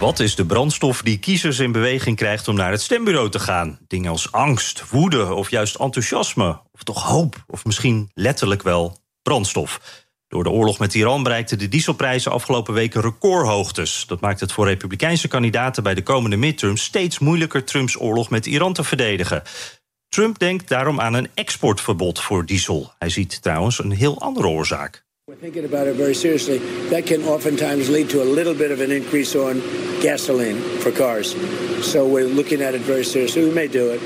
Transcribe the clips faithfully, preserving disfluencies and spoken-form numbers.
Wat is de brandstof die kiezers in beweging krijgt om naar het stembureau te gaan? Dingen als angst, woede of juist enthousiasme? Of toch hoop? Of misschien letterlijk wel brandstof? Door de oorlog met Iran bereikten de dieselprijzen afgelopen weken recordhoogtes. Dat maakt het voor republikeinse kandidaten bij de komende midterms steeds moeilijker Trumps oorlog met Iran te verdedigen. Trump denkt daarom aan een exportverbod voor diesel. Hij ziet trouwens een heel andere oorzaak. We're thinking about it very seriously. That can oftentimes lead to a little bit of an increase on gasoline for cars. So we're looking at it very seriously. We may do it.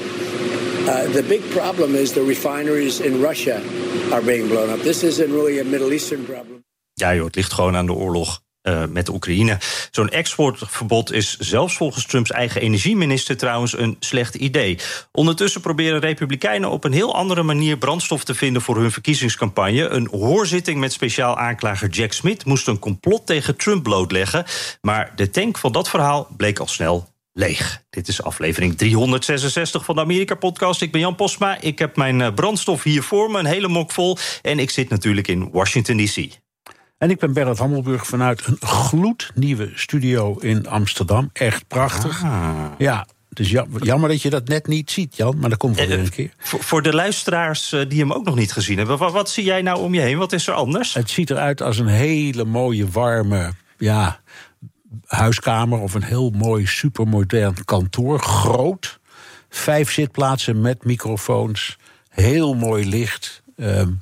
Uh, the big problem is the refineries in Russia are being blown up. This isn't really a Middle Eastern problem. Ja joh, het ligt gewoon aan de oorlog uh, met Oekraïne. Zo'n exportverbod is zelfs volgens Trumps eigen energieminister trouwens een slecht idee. Ondertussen proberen Republikeinen op een heel andere manier brandstof te vinden voor hun verkiezingscampagne. Een hoorzitting met speciaal aanklager Jack Smith moest een complot tegen Trump blootleggen. Maar de tank van dat verhaal bleek al snel leeg. Dit is aflevering driehonderdzesenzestig van de Amerika-podcast. Ik ben Jan Postma. Ik heb mijn brandstof hier voor me, een hele mok vol. En ik zit natuurlijk in Washington D C. En ik ben Bernard Hammelburg vanuit een gloednieuwe studio in Amsterdam. Echt prachtig. Ah. Ja, dus jammer dat je dat net niet ziet, Jan. Maar dat komt wel weer een keer. Voor, voor de luisteraars die hem ook nog niet gezien hebben. Wat, wat zie jij nou om je heen? Wat is er anders? Het ziet eruit als een hele mooie, warme ja, huiskamer. Of een heel mooi, supermodern kantoor. Groot. Vijf zitplaatsen met microfoons. Heel mooi licht. Um,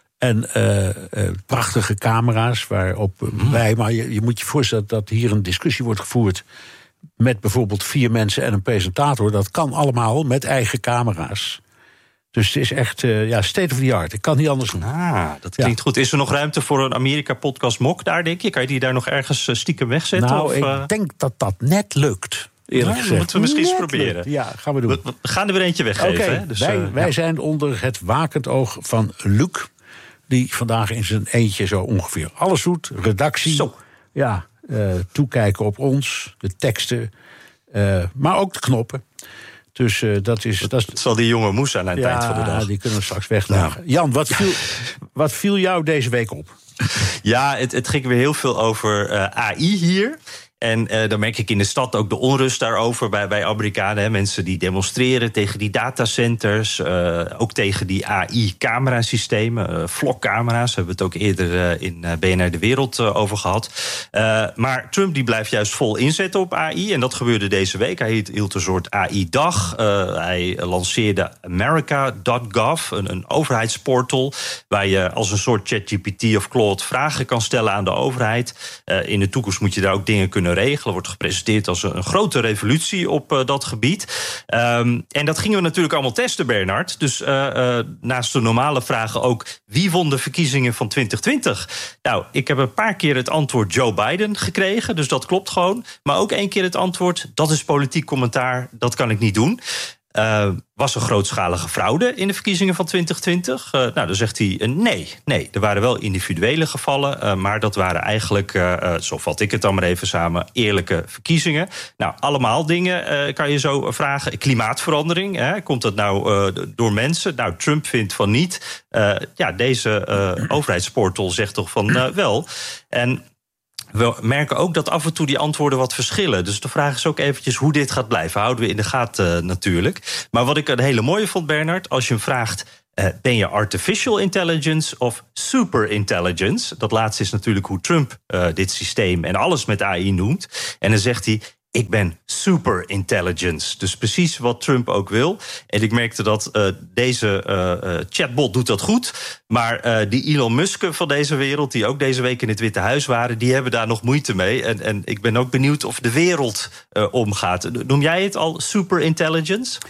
En uh, uh, prachtige camera's waarop uh, wij... Maar je, je moet je voorstellen dat hier een discussie wordt gevoerd met bijvoorbeeld vier mensen en een presentator. Dat kan allemaal met eigen camera's. Dus het is echt uh, ja, state of the art. Ik kan niet anders doen. Ah, dat klinkt ja. goed. Is er nog ruimte voor een Amerika-podcast mok daar, denk je? Kan je die daar nog ergens stiekem wegzetten? Nou, of, ik uh... denk dat dat net lukt. Eerlijk ja, gezegd. Moeten we misschien eens proberen. Lukt. Ja, gaan we doen. We, we gaan er weer eentje weggeven. Okay, hè? Dus, wij uh, wij ja. zijn onder het wakend oog van Luc, die vandaag in zijn eentje zo ongeveer alles doet. Redactie, Zo. Ja, uh, toekijken op ons, de teksten, uh, maar ook de knoppen. Dus uh, dat is... Dat, dat is dat zal die jonge moes aan aan het ja, eind van de dag. die kunnen we straks wegleggen. Nou. Jan, wat viel, wat viel jou deze week op? Ja, het, het ging weer heel veel over uh, A I hier. En uh, dan merk ik in de stad ook de onrust daarover bij, bij Amerikanen. Hè. Mensen die demonstreren tegen die datacenters. Uh, ook tegen die A I-camerasystemen. Uh, vlogcamera's, hebben we het ook eerder uh, in uh, B N R De Wereld uh, over gehad. Uh, maar Trump die blijft juist vol inzetten op A I. En dat gebeurde deze week. Hij hield een soort A I-dag. Uh, hij lanceerde America dot gov, een, een overheidsportal, waar je als een soort ChatGPT of Claude vragen kan stellen aan de overheid. Uh, in de toekomst moet je daar ook dingen kunnen regelen. Wordt gepresenteerd als een grote revolutie op uh, dat gebied. Um, en dat gingen we natuurlijk allemaal testen, Bernard. Dus uh, uh, naast de normale vragen ook, wie won de verkiezingen van twintig twintig? Nou, ik heb een paar keer het antwoord Joe Biden gekregen, dus dat klopt gewoon. Maar ook één keer het antwoord, dat is politiek commentaar, dat kan ik niet doen. Uh, was er grootschalige fraude in de verkiezingen van twintig twintig? Uh, nou, dan zegt hij uh, nee. Nee, er waren wel individuele gevallen, uh, maar dat waren eigenlijk, uh, uh, zo vat ik het dan maar even samen, eerlijke verkiezingen. Nou, allemaal dingen uh, kan je zo vragen. Klimaatverandering, hè, komt dat nou uh, door mensen? Nou, Trump vindt van niet. Uh, ja, deze uh, overheidsportal zegt toch van uh, wel. En we merken ook dat af en toe die antwoorden wat verschillen. Dus de vraag is ook eventjes hoe dit gaat blijven. Houden we in de gaten uh, natuurlijk. Maar wat ik een hele mooie vond, Bernard, als je hem vraagt, Uh, ben je artificial intelligence of super intelligence? Dat laatste is natuurlijk hoe Trump uh, dit systeem en alles met A I noemt. En dan zegt hij, ik ben super intelligence. Dus precies wat Trump ook wil. En ik merkte dat uh, deze uh, uh, chatbot doet dat goed. Maar uh, die Elon Musk van deze wereld, die ook deze week in het Witte Huis waren, die hebben daar nog moeite mee. En, en ik ben ook benieuwd of de wereld uh, omgaat. Noem jij het al super intelligence?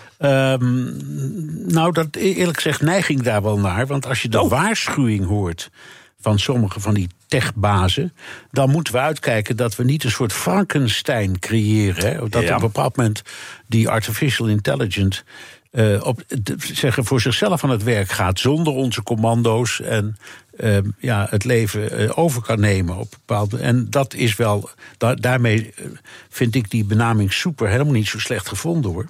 Um, nou, dat, eerlijk gezegd neig ik daar wel naar. Want als je de oh. waarschuwing hoort van sommige van die techbazen, dan moeten we uitkijken dat we niet een soort Frankenstein creëren. Hè? Dat ja. op een bepaald moment die artificial intelligence uh, op, de, zeggen, voor zichzelf aan het werk gaat, zonder onze commando's en uh, ja, het leven uh, over kan nemen. Op bepaalde, en dat is wel, da, daarmee vind ik die benaming super helemaal niet zo slecht gevonden, hoor.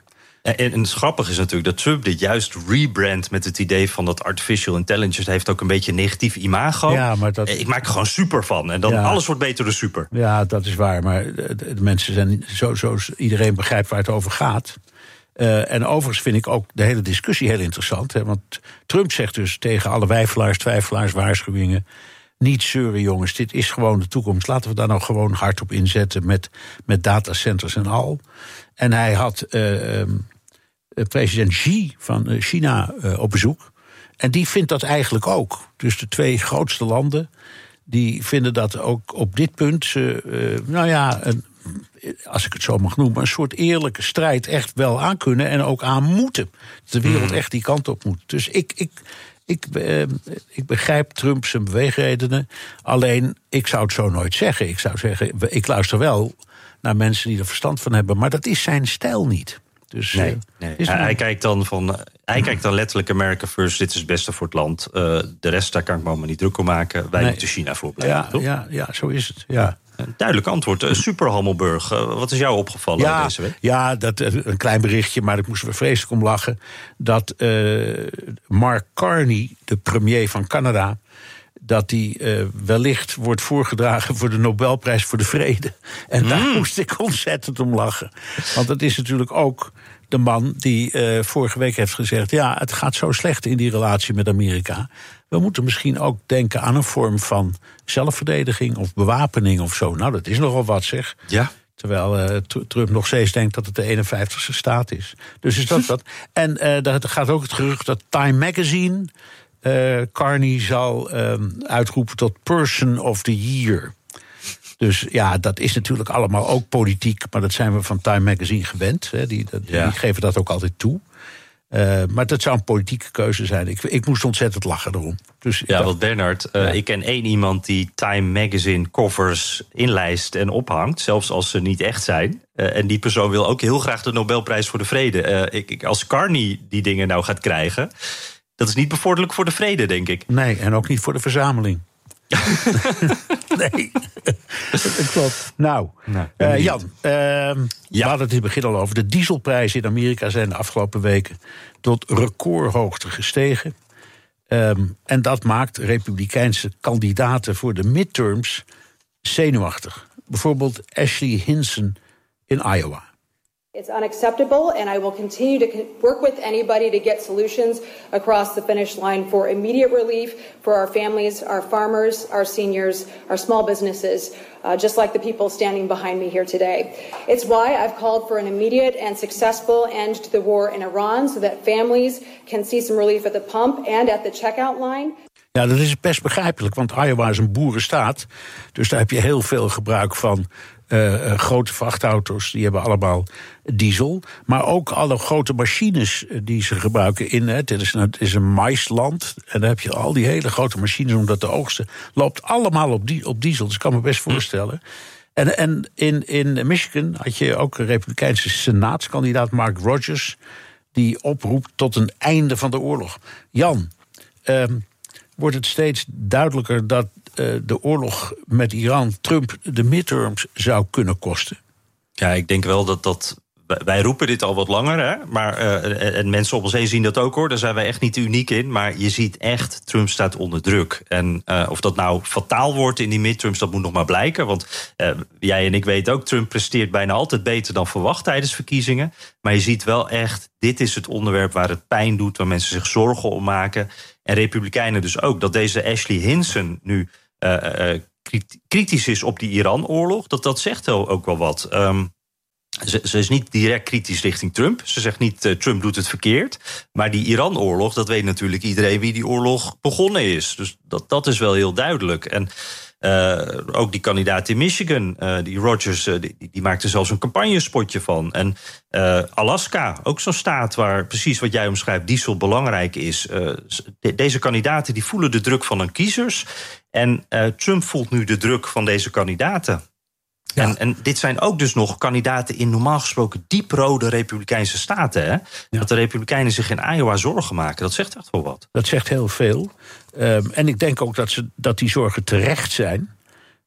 En, en het grappige is natuurlijk dat Trump dit juist rebrandt met het idee van dat artificial intelligence heeft ook een beetje een negatief imago. Ja, maar dat... Ik maak er gewoon super van. En dan ja. alles wordt beter dan super. Ja, dat is waar. Maar de, de mensen zijn zo, zo... Iedereen begrijpt waar het over gaat. Uh, en overigens vind ik ook de hele discussie heel interessant. Hè, want Trump zegt dus tegen alle wijfelaars, twijfelaars, waarschuwingen... niet zeuren, jongens, dit is gewoon de toekomst. Laten we daar nou gewoon hard op inzetten met, met datacenters en al. En hij had uh, um, president Xi van China uh, op bezoek. En die vindt dat eigenlijk ook. Dus de twee grootste landen, die vinden dat ook op dit punt... Uh, uh, nou ja, een, als ik het zo mag noemen, een soort eerlijke strijd echt wel aan kunnen en ook aan moeten. Dat de wereld echt die kant op moet. Dus ik... ik Ik, eh, ik begrijp Trump zijn beweegredenen. Alleen, ik zou het zo nooit zeggen. Ik zou zeggen, ik luister wel naar mensen die er verstand van hebben. Maar dat is zijn stijl niet. Dus, nee, nee. Hij, hij, kijkt dan van, hij kijkt dan letterlijk America first. Dit is het beste voor het land. Uh, de rest, daar kan ik me allemaal niet druk om maken. Wij nee. moeten China voor blijven, ja, toch? Ja, ja, zo is het, ja. Een duidelijk antwoord. Uh, super Hammelburg. Uh, wat is jou opgevallen ja, deze week? Ja, dat, een klein berichtje, maar ik moest er vreselijk om lachen. Dat uh, Mark Carney, de premier van Canada... dat die uh, wellicht wordt voorgedragen voor de Nobelprijs voor de Vrede. En mm. daar moest ik ontzettend om lachen. Want dat is natuurlijk ook de man die uh, vorige week heeft gezegd... ja, het gaat zo slecht in die relatie met Amerika. We moeten misschien ook denken aan een vorm van zelfverdediging... of bewapening of zo. Nou, dat is nogal wat, zeg. Ja. Terwijl uh, Trump nog steeds denkt dat het de eenenvijftigste staat is. Dus is dat dat. En uh, daar gaat ook het gerucht dat Time Magazine... Uh, Carney zal um, uitroepen tot Person of the Year. Dus ja, dat is natuurlijk allemaal ook politiek... maar dat zijn we van Time Magazine gewend. Hè. Die, dat, ja. die geven dat ook altijd toe. Uh, maar dat zou een politieke keuze zijn. Ik, ik moest ontzettend lachen erom. Dus ja, want Bernard, uh, ja. ik ken één iemand die Time Magazine covers inlijst en ophangt... zelfs als ze niet echt zijn. Uh, en die persoon wil ook heel graag de Nobelprijs voor de Vrede. Uh, ik, ik, als Carney die dingen nou gaat krijgen... dat is niet bevorderlijk voor de vrede, denk ik. Nee, en ook niet voor de verzameling. Nee, dat klopt. Nou, nou uh, Jan, uh, ja. we hadden het in het begin al over. De dieselprijzen in Amerika zijn de afgelopen weken tot recordhoogte gestegen. Um, en dat maakt republikeinse kandidaten voor de midterms zenuwachtig. Bijvoorbeeld Ashley Hinson in Iowa. It's unacceptable, and I will continue to work with anybody to get solutions across the finish line for immediate relief for our families, our farmers, our seniors, our small businesses, uh, just like the people standing behind me here today. It's why I've called for an immediate and successful end to the war in Iran so that families can see some relief at the pump and at the checkout line. Ja, dat is best begrijpelijk, want Iowa is een boerenstaat. Dus daar heb je heel veel gebruik van uh, grote vrachtauto's. Die hebben allemaal diesel. Maar ook alle grote machines die ze gebruiken in... Het is een, het is een maisland. En dan heb je al die hele grote machines, omdat de oogsten... loopt allemaal op, die, op diesel, dus ik kan me best voorstellen. En, en in, in Michigan had je ook een republikeinse senaatskandidaat, Mark Rogers... die oproept tot een einde van de oorlog. Jan... Um, wordt het steeds duidelijker dat uh, de oorlog met Iran Trump de midterms zou kunnen kosten? Ja, ik denk wel dat dat... Wij roepen dit al wat langer, hè? Maar, uh, en mensen om ons heen zien dat ook, hoor. Daar zijn wij echt niet uniek in. Maar je ziet echt, Trump staat onder druk. En uh, of dat nou fataal wordt in die midterms, dat moet nog maar blijken. Want uh, jij en ik weten ook, Trump presteert bijna altijd beter dan verwacht tijdens verkiezingen. Maar je ziet wel echt, dit is het onderwerp waar het pijn doet, waar mensen zich zorgen om maken. En Republikeinen dus ook. Dat deze Ashley Hinson nu uh, uh, kritisch is op die Iran-oorlog, dat, dat zegt ook wel wat. Um, Ze, ze is niet direct kritisch richting Trump. Ze zegt niet, uh, Trump doet het verkeerd. Maar die Iran-oorlog, dat weet natuurlijk iedereen wie die oorlog begonnen is. Dus dat, dat is wel heel duidelijk. En uh, ook die kandidaat in Michigan, uh, die Rogers, uh, die, die maakte zelfs een campagnespotje van. En uh, Alaska, ook zo'n staat waar precies wat jij omschrijft, diesel belangrijk is. Uh, de, deze kandidaten die voelen de druk van hun kiezers. En uh, Trump voelt nu de druk van deze kandidaten. Ja. En, en dit zijn ook dus nog kandidaten in normaal gesproken dieprode republikeinse staten. Hè? Ja. Dat de republikeinen zich in Iowa zorgen maken, dat zegt echt wel wat. Dat zegt heel veel. Um, en ik denk ook dat, ze, dat die zorgen terecht zijn.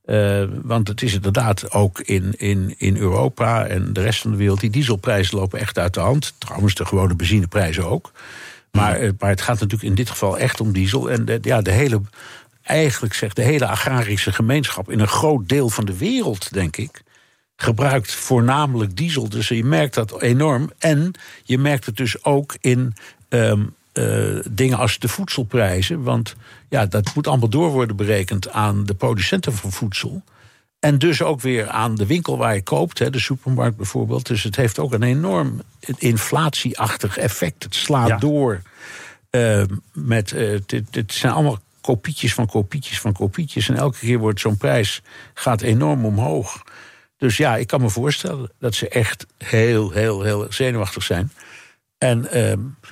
Uh, want het is inderdaad ook in, in, in Europa en de rest van de wereld... die dieselprijzen lopen echt uit de hand. Trouwens, de gewone benzineprijzen ook. Maar, uh, maar het gaat natuurlijk in dit geval echt om diesel. En de, ja, de hele, eigenlijk zegt de hele agrarische gemeenschap... in een groot deel van de wereld, denk ik... gebruikt voornamelijk diesel. Dus je merkt dat enorm. En je merkt het dus ook in... Um, Uh, dingen als de voedselprijzen. Want ja, dat moet allemaal door worden berekend aan de producenten van voedsel. En dus ook weer aan de winkel waar je koopt, hè, de supermarkt bijvoorbeeld. Dus het heeft ook een enorm inflatieachtig effect. Het slaat ja. door. Uh, met, uh, dit, dit zijn allemaal kopietjes van kopietjes van kopietjes. En elke keer wordt zo'n prijs gaat enorm omhoog. Dus ja, ik kan me voorstellen dat ze echt heel, heel, heel zenuwachtig zijn. En... Uh,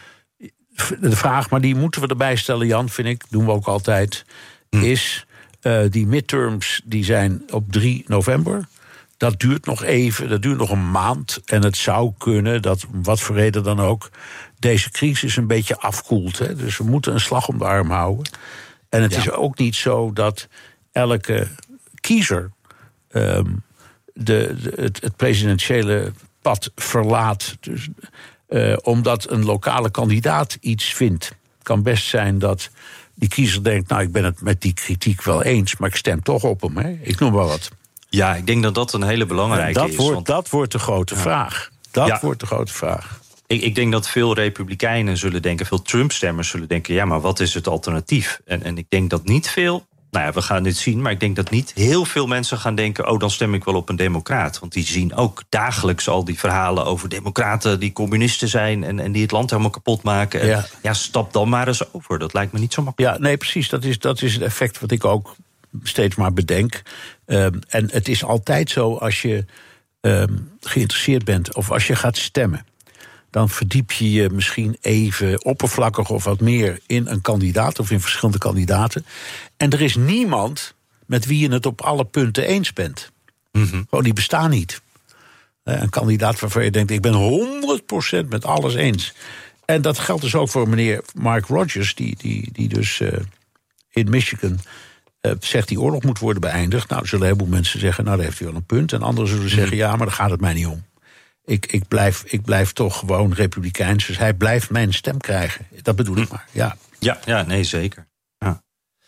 de vraag, maar die moeten we erbij stellen, Jan, vind ik, doen we ook altijd, hm. is uh, die midterms die zijn op drie november. Dat duurt nog even, dat duurt nog een maand. En het zou kunnen dat, om wat voor reden dan ook, deze crisis een beetje afkoelt. Hè? Dus we moeten een slag om de arm houden. En het ja. is ook niet zo dat elke kiezer um, de, de, het, het presidentiële pad verlaat. Dus... Uh, omdat een lokale kandidaat iets vindt. Het kan best zijn dat die kiezer denkt... nou, ik ben het met die kritiek wel eens... maar ik stem toch op hem, hè? Ik noem wel wat. Ja, ik denk dat dat een hele belangrijke dat is. Wordt, want... Dat wordt de grote ja. vraag. Dat ja. wordt de grote vraag. Ik, ik denk dat veel Republikeinen zullen denken... veel Trump-stemmers zullen denken... ja, maar wat is het alternatief? En, en ik denk dat niet veel... Nou ja, we gaan dit zien, maar ik denk dat niet heel veel mensen gaan denken... oh, dan stem ik wel op een democraat. Want die zien ook dagelijks al die verhalen over democraten... die communisten zijn en, en die het land helemaal kapot maken. En ja. ja, stap dan maar eens over. Dat lijkt me niet zo makkelijk. Ja, nee, precies. Dat is, dat is het effect wat ik ook steeds maar bedenk. Um, en het is altijd zo als je um, geïnteresseerd bent... of als je gaat stemmen... dan verdiep je je misschien even oppervlakkig of wat meer... in een kandidaat of in verschillende kandidaten. En er is niemand met wie je het op alle punten eens bent. Mm-hmm. Gewoon, die bestaan niet. Een kandidaat waarvan je denkt... ik ben honderd procent met alles eens. En dat geldt dus ook voor meneer Mark Rogers... die, die, die dus uh, in Michigan uh, zegt die oorlog moet worden beëindigd. Nou, zullen een heleboel mensen zeggen... nou, daar heeft u wel een punt. En anderen zullen mm-hmm. zeggen, ja, maar daar gaat het mij niet om. Ik, ik, blijf, ik blijf toch gewoon republikeins. Dus hij blijft mijn stem krijgen. Dat bedoel ik maar, ja. Ja, ja nee, zeker. Ja,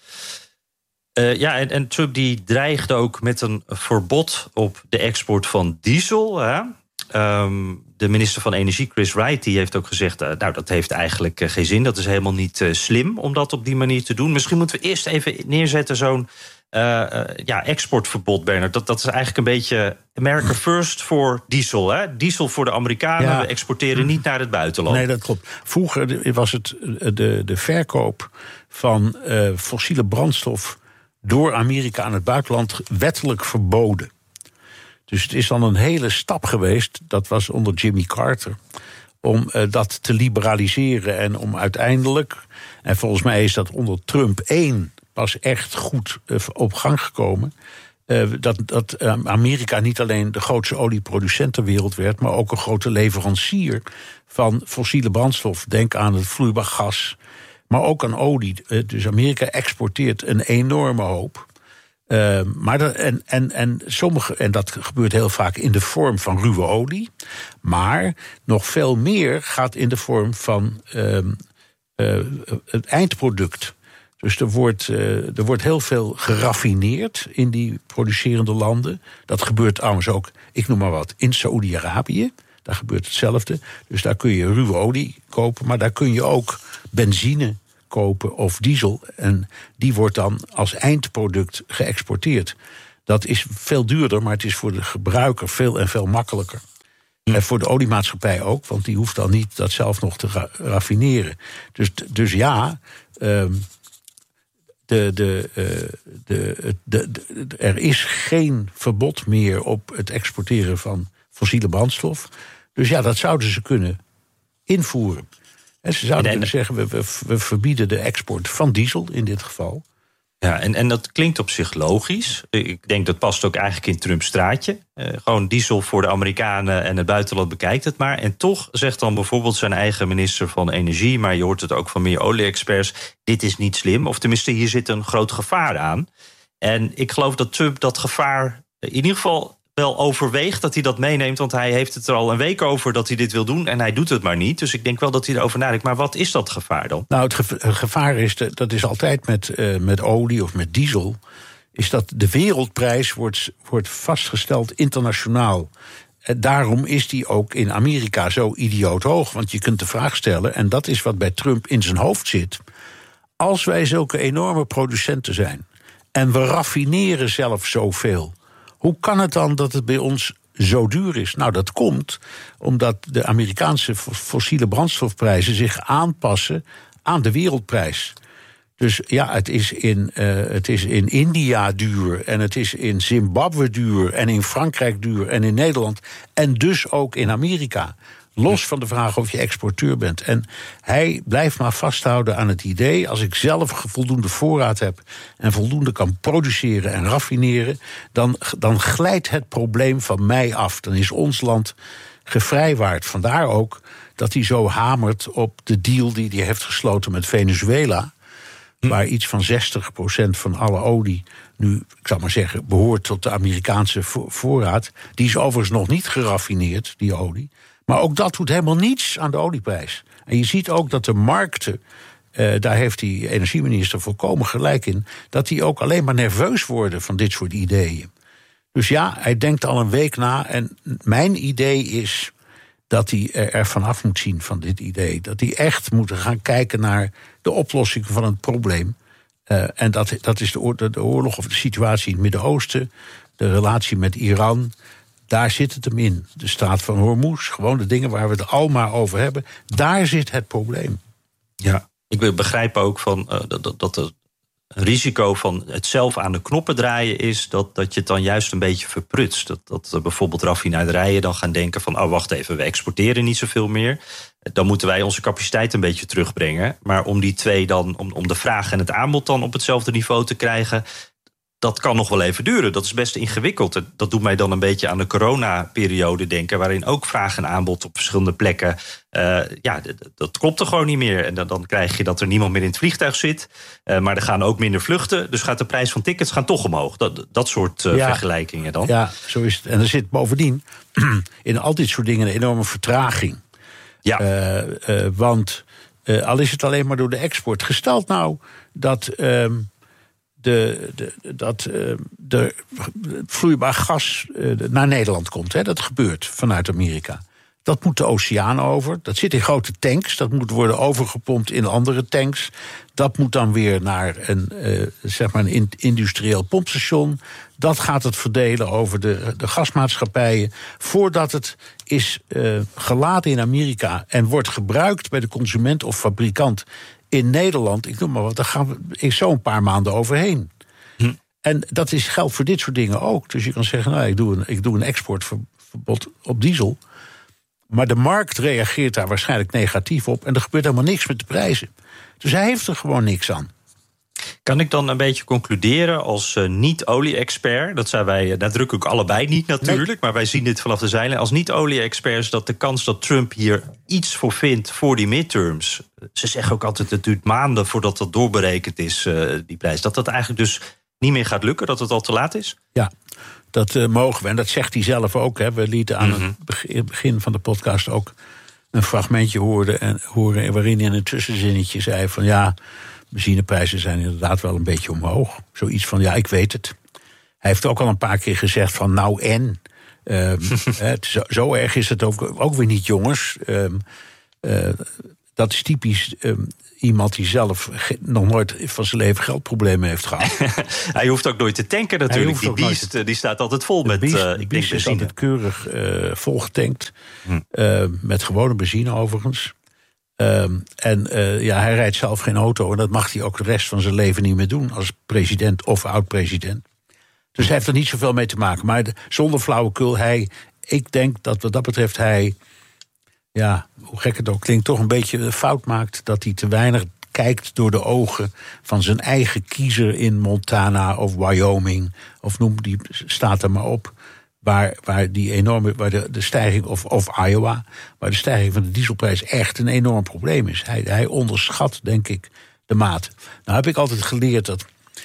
uh, ja en, en Trump die dreigde ook met een verbod op de export van diesel. Hè? Um, de minister van Energie, Chris Wright, die heeft ook gezegd... Uh, nou, dat heeft eigenlijk uh, geen zin. Dat is helemaal niet uh, slim om dat op die manier te doen. Misschien moeten we eerst even neerzetten zo'n... Uh, uh, ja, exportverbod, Bernard. Dat, dat is eigenlijk een beetje America first voor diesel. Hè? Diesel voor de Amerikanen. Ja. We exporteren niet naar het buitenland. Nee, dat klopt. Vroeger was het de, de verkoop van uh, fossiele brandstof... door Amerika aan het buitenland wettelijk verboden. Dus het is dan een hele stap geweest. Dat was onder Jimmy Carter. Om uh, dat te liberaliseren en om uiteindelijk... en volgens mij is dat onder Trump één... pas echt goed uh, op gang gekomen. Uh, dat, dat uh, Amerika niet alleen de grootste olieproducent ter wereld werd... maar ook een grote leverancier van fossiele brandstof. Denk aan het vloeibaar gas, maar ook aan olie. Uh, dus Amerika exporteert een enorme hoop. Uh, maar dat, en, en, en, sommige, en dat gebeurt heel vaak in de vorm van ruwe olie. Maar nog veel meer gaat in de vorm van uh, uh, het eindproduct... Dus er wordt, uh, er wordt heel veel geraffineerd in die producerende landen. Dat gebeurt trouwens ook, ik noem maar wat, in Saoedi-Arabië. Daar gebeurt hetzelfde. Dus daar kun je ruwe olie kopen, maar daar kun je ook benzine kopen of diesel. En die wordt dan als eindproduct geëxporteerd. Dat is veel duurder, maar het is voor de gebruiker veel en veel makkelijker. En voor de oliemaatschappij ook, want die hoeft dan niet dat zelf nog te ra- raffineren. Dus, dus ja... Um, De, de, de, de, de, de, er is geen verbod meer op het exporteren van fossiele brandstof. Dus ja, dat zouden ze kunnen invoeren. En ze zouden kunnen zeggen, we, we, we verbieden de export van diesel in dit geval. Ja, en, en dat klinkt op zich logisch. Ik denk dat past ook eigenlijk in Trumps straatje. Uh, gewoon diesel voor de Amerikanen en het buitenland bekijkt het maar. En toch zegt dan bijvoorbeeld zijn eigen minister van Energie... maar je hoort het ook van meer olie-experts... dit is niet slim, of tenminste hier zit een groot gevaar aan. En ik geloof dat Trump dat gevaar in ieder geval wel overweegt, dat hij dat meeneemt. Want hij heeft het er al een week over dat hij dit wil doen en hij doet het maar niet. Dus ik denk wel dat hij erover nadenkt. Maar wat is dat gevaar dan? Nou, het gevaar is, dat is altijd met, uh, met olie of met diesel, is dat de wereldprijs wordt, wordt vastgesteld internationaal. Daarom is die ook in Amerika zo idioot hoog. Want je kunt de vraag stellen, en dat is wat bij Trump in zijn hoofd zit, als wij zulke enorme producenten zijn en we raffineren zelf zoveel, hoe kan het dan dat het bij ons zo duur is? Nou, dat komt omdat de Amerikaanse fossiele brandstofprijzen zich aanpassen aan de wereldprijs. Dus ja, het is, in, uh, het is in India duur en het is in Zimbabwe duur en in Frankrijk duur en in Nederland en dus ook in Amerika. Los van de vraag of je exporteur bent. En hij blijft maar vasthouden aan het idee, als ik zelf voldoende voorraad heb en voldoende kan produceren en raffineren, dan, dan glijdt het probleem van mij af. Dan is ons land gevrijwaard. Vandaar ook dat hij zo hamert op de deal die hij heeft gesloten met Venezuela, waar iets van zestig procent van alle olie nu, ik zal maar zeggen, behoort tot de Amerikaanse voorraad. Die is overigens nog niet geraffineerd, die olie. Maar ook dat doet helemaal niets aan de olieprijs. En je ziet ook dat de markten, eh, daar heeft die energieminister volkomen gelijk in, dat die ook alleen maar nerveus worden van dit soort ideeën. Dus ja, hij denkt al een week na. En mijn idee is dat hij er vanaf moet zien van dit idee. Dat hij echt moet gaan kijken naar de oplossing van het probleem. Uh, en dat, dat is de, oor, de oorlog of de situatie in het Midden-Oosten, de relatie met Iran. Daar zit het hem in. De Straat van Hormuz, gewoon de dingen waar we het al maar over hebben. Daar zit het probleem. Ja, ik begrijp ook van, uh, dat, dat het risico van het zelf aan de knoppen draaien is dat, dat je het dan juist een beetje verprutst. Dat, dat uh, bijvoorbeeld raffinaderijen dan gaan denken van, oh wacht even, we exporteren niet zoveel meer. Dan moeten wij onze capaciteit een beetje terugbrengen. Maar om die twee dan, om, om de vraag en het aanbod dan op hetzelfde niveau te krijgen, dat kan nog wel even duren. Dat is best ingewikkeld. Dat doet mij dan een beetje aan de coronaperiode denken, waarin ook vraag en aanbod op verschillende plekken, Uh, ja, d- dat klopt er gewoon niet meer. En dan, dan krijg je dat er niemand meer in het vliegtuig zit. Uh, maar er gaan ook minder vluchten. Dus gaat de prijs van tickets gaan toch omhoog. Dat, dat soort uh, ja, vergelijkingen dan. Ja, zo is het. En er zit bovendien in al dit soort dingen een enorme vertraging. Ja. Uh, uh, want uh, al is het alleen maar door de export. Gesteld nou dat Uh, De, de, dat uh, de vloeibaar gas uh, naar Nederland komt. Hè, dat gebeurt vanuit Amerika. Dat moet de oceaan over. Dat zit in grote tanks. Dat moet worden overgepompt in andere tanks. Dat moet dan weer naar een, uh, zeg maar een industrieel pompstation. Dat gaat het verdelen over de, de gasmaatschappijen, voordat het is uh, geladen in Amerika en wordt gebruikt bij de consument of fabrikant in Nederland. Ik noem maar wat, daar gaan we zo'n paar maanden overheen. Hm. En dat is, geldt voor dit soort dingen ook. Dus je kan zeggen, nou, ik doe een, ik doe een exportverbod op diesel. Maar de markt reageert daar waarschijnlijk negatief op. En er gebeurt helemaal niks met de prijzen. Dus hij heeft er gewoon niks aan. Kan ik dan een beetje concluderen als uh, niet-olie-expert, dat zijn wij nadrukkelijk allebei niet natuurlijk, nee. Maar wij zien dit vanaf de zijlijn, als niet-olie-experts, dat de kans dat Trump hier iets voor vindt voor die midterms, ze zeggen ook altijd het duurt maanden voordat dat doorberekend is, uh, die prijs, dat dat eigenlijk dus niet meer gaat lukken, dat het al te laat is? Ja, dat uh, mogen we. En dat zegt hij zelf ook. Hè. We lieten aan mm-hmm. het begin van de podcast ook een fragmentje horen, en, horen waarin hij in een tussenzinnetje zei van ja, benzineprijzen zijn inderdaad wel een beetje omhoog. Zoiets van, ja, ik weet het. Hij heeft ook al een paar keer gezegd van, nou en. Um, het, zo, zo erg is het ook, ook weer niet, jongens. Um, uh, dat is typisch um, iemand die zelf ge- nog nooit van zijn leven geldproblemen heeft gehad. Hij hoeft ook nooit te tanken natuurlijk. Die Beast nooit... die staat altijd vol met Beast, uh, ik Beast denk is altijd keurig uh, volgetankt. Hm. Uh, met gewone benzine overigens. Um, en uh, ja, hij rijdt zelf geen auto. En dat mag hij ook de rest van zijn leven niet meer doen als president of oud-president. Dus hij heeft er niet zoveel mee te maken. Maar de, zonder flauwekul, hij, ik denk dat wat dat betreft hij, ja, hoe gek het ook klinkt, toch een beetje een fout maakt dat hij te weinig kijkt door de ogen van zijn eigen kiezer in Montana of Wyoming, of noem die staat er maar op. Waar, waar die enorme, waar de, de stijging, of, of Iowa, waar de stijging van de dieselprijs echt een enorm probleem is. Hij, hij onderschat, denk ik, de mate. Nou heb ik altijd geleerd dat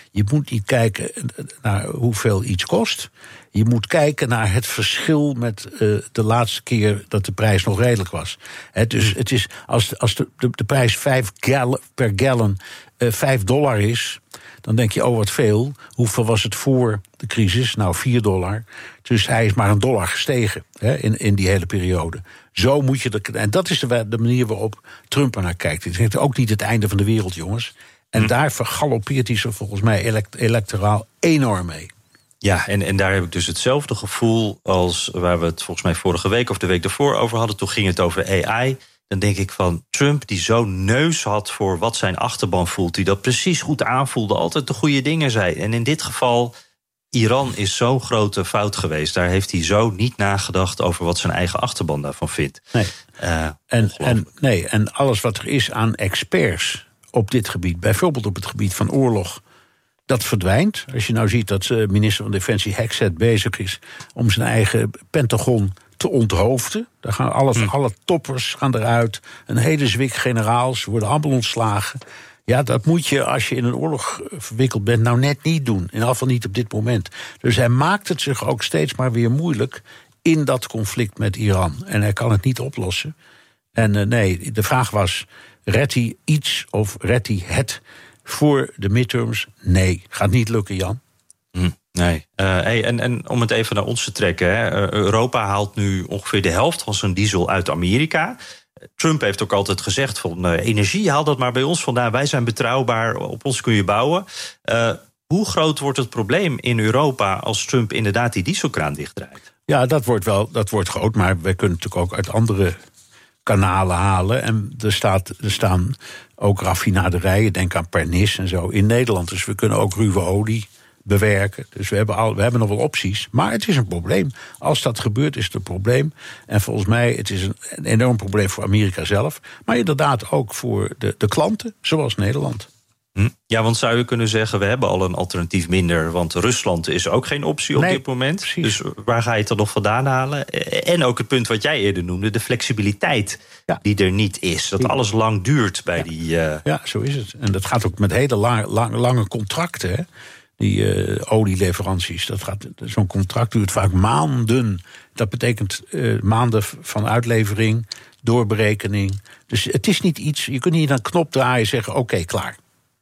Je moet niet kijken naar hoeveel iets kost. Je moet kijken naar het verschil met uh, de laatste keer dat de prijs nog redelijk was. He, dus het is, als, als de, de, de prijs vijf gallon, per gallon uh, vijf dollar is, dan denk je, oh wat veel. Hoeveel was het voor de crisis? Nou, vier dollar. Dus hij is maar een dollar gestegen hè, in, in die hele periode. Zo moet je... De, en dat is de, de manier waarop Trump er naar kijkt. Het is ook niet het einde van de wereld, jongens. En hm. daar vergaloppeert hij ze volgens mij elect, electoraal enorm mee. Ja, en, en daar heb ik dus hetzelfde gevoel als waar we het volgens mij vorige week of de week daarvoor over hadden. Toen ging het over A I. Dan denk ik van Trump, die zo'n neus had voor wat zijn achterban voelt, die dat precies goed aanvoelde, altijd de goede dingen zei. En in dit geval, Iran is zo'n grote fout geweest. Daar heeft hij zo niet nagedacht over wat zijn eigen achterban daarvan vindt. Nee. Uh, en, en, nee, en alles wat er is aan experts op dit gebied, bijvoorbeeld op het gebied van oorlog, dat verdwijnt. Als je nou ziet dat de minister van Defensie Hexet bezig is om zijn eigen Pentagon te onthoofden. Daar gaan alles, hm. alle toppers gaan eruit. Een hele zwik generaals worden allemaal ontslagen. Ja, dat moet je als je in een oorlog verwikkeld bent nou net niet doen. In ieder geval niet op dit moment. Dus hij maakt het zich ook steeds maar weer moeilijk in dat conflict met Iran. En hij kan het niet oplossen. En uh, nee, de vraag was, redt hij iets of redt hij het voor de midterms? Nee, gaat niet lukken, Jan. Hm. Nee. Uh, hey, en, en om het even naar ons te trekken. Hè. Europa haalt nu ongeveer de helft van zijn diesel uit Amerika. Trump heeft ook altijd gezegd van uh, energie, haal dat maar bij ons vandaan. Wij zijn betrouwbaar, op ons kun je bouwen. Uh, hoe groot wordt het probleem in Europa als Trump inderdaad die dieselkraan dichtdraait? Ja, dat wordt wel dat wordt groot, maar wij kunnen natuurlijk ook uit andere kanalen halen. En er, staat, er staan ook raffinaderijen, denk aan Pernis en zo, in Nederland. Dus we kunnen ook ruwe olie bewerken. Dus we hebben, al, we hebben nog wel opties. Maar het is een probleem. Als dat gebeurt, is het een probleem. En volgens mij, het is een, een enorm probleem voor Amerika zelf. Maar inderdaad ook voor de, de klanten, zoals Nederland. Ja, want zou je kunnen zeggen, we hebben al een alternatief minder, want Rusland is ook geen optie op nee, dit moment. Precies. Dus waar ga je het dan nog vandaan halen? En ook het punt wat jij eerder noemde, de flexibiliteit ja. die er niet is. Dat alles lang duurt bij ja. die... Uh... Ja, zo is het. En dat gaat ook met hele lang, lang, lange contracten, hè? Die uh, olieleveranties. Dat gaat, zo'n contract duurt vaak maanden. Dat betekent uh, maanden van uitlevering, doorberekening. Dus het is niet iets, je kunt niet aan een knop draaien en zeggen, oké, okay, klaar.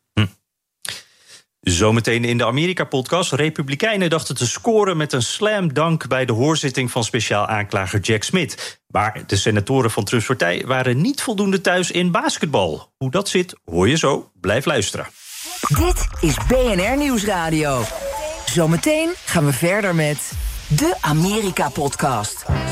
Zometeen in de Amerika-podcast. Republikeinen dachten te scoren met een slam dunk bij de hoorzitting van speciaal aanklager Jack Smith. Maar de senatoren van Trumps partij waren niet voldoende thuis in basketbal. Hoe dat zit, hoor je zo. Blijf luisteren. Dit is B N R Nieuwsradio. Zometeen gaan we verder met de Amerika-podcast.